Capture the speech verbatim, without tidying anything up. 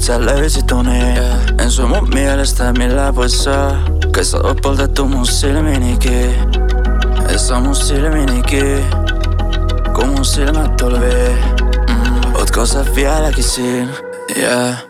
nyt sä löysit uni. En sua mun mielestä millään voi saa, kai sä oot poltettu mun silminikin. Et saa mun silminikin, kun mun silmät tulvii. mm. Ootko sä vieläkin siinä? Yeah.